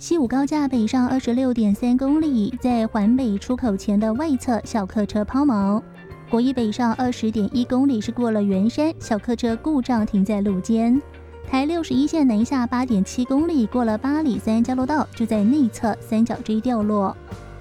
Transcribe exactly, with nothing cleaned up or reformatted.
西武高架北上二十六点三公里，在环北出口前的外侧小客车抛锚。国一北上二十点一公里是过了圆山，小客车故障停在路肩。台六十一线南下八点七公里，过了八里三交流道，就在内侧三角锥掉落。